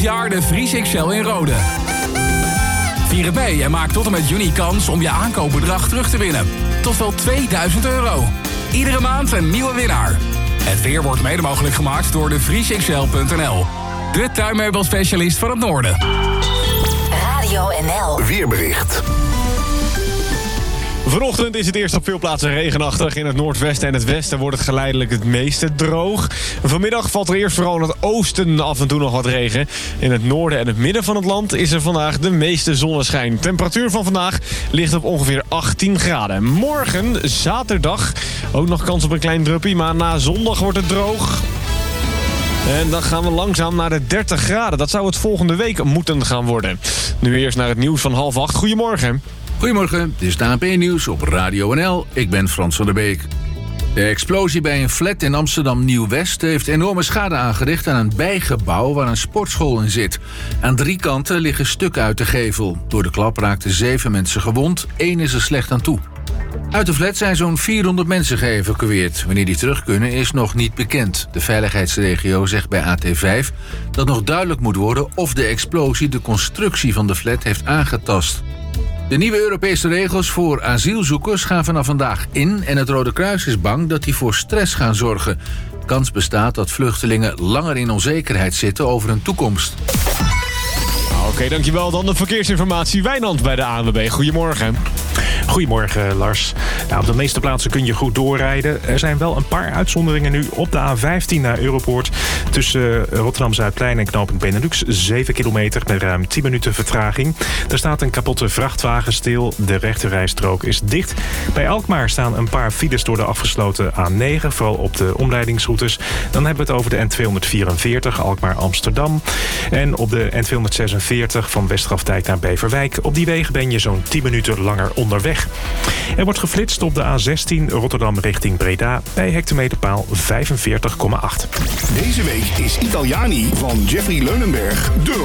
jaar de Vries XL in Rode. Vier het mee en maak tot en met juni kans om je aankoopbedrag terug te winnen. Tot wel €2000. Iedere maand een nieuwe winnaar. Het weer wordt mede mogelijk gemaakt door de vriesxl.nl. De tuinmeubelspecialist van het Noorden. Radio NL. Weerbericht. Vanochtend is het eerst op veel plaatsen regenachtig. In het noordwesten en het westen wordt het geleidelijk het meeste droog. Vanmiddag valt er eerst vooral in het oosten af en toe nog wat regen. In het noorden en het midden van het land is er vandaag de meeste zonneschijn. De temperatuur van vandaag ligt op ongeveer 18 graden. Morgen, zaterdag, ook nog kans op een klein druppie, maar na zondag wordt het droog. En dan gaan we langzaam naar de 30 graden. Dat zou het volgende week moeten gaan worden. Nu eerst naar het nieuws van 7:30. Goedemorgen. Goedemorgen, dit is het ANP-nieuws op Radio NL. Ik ben Frans van der Beek. De explosie bij een flat in Amsterdam Nieuw-West heeft enorme schade aangericht aan een bijgebouw waar een sportschool in zit. Aan 3 kanten liggen stukken uit de gevel. Door de klap raakten 7 mensen gewond, 1 is er slecht aan toe. Uit de flat zijn zo'n 400 mensen geëvacueerd. Wanneer die terug kunnen is nog niet bekend. De veiligheidsregio zegt bij AT5 dat nog duidelijk moet worden of de explosie de constructie van de flat heeft aangetast. De nieuwe Europese regels voor asielzoekers gaan vanaf vandaag in en het Rode Kruis is bang dat die voor stress gaan zorgen. Kans bestaat dat vluchtelingen langer in onzekerheid zitten over hun toekomst. Oké, dankjewel. Dan de verkeersinformatie. Wijnand bij de ANWB. Goedemorgen. Goedemorgen, Lars. Nou, op de meeste plaatsen kun je goed doorrijden. Er zijn wel een paar uitzonderingen nu op de A15 naar Europoort. Tussen Rotterdam-Zuidplein en knooppunt Benelux. 7 kilometer met ruim 10 minuten vertraging. Er staat een kapotte vrachtwagen stil. De rechterrijstrook is dicht. Bij Alkmaar staan een paar files door de afgesloten A9. Vooral op de omleidingsroutes. Dan hebben we het over de N244 Alkmaar-Amsterdam. En op de N246 van Westgrafdijk naar Beverwijk. Op die wegen ben je zo'n 10 minuten langer onderweg. Er wordt geflitst op de A16 Rotterdam richting Breda bij hectometerpaal 45,8. Deze week is Italiani van Jeffrey Leunenberg de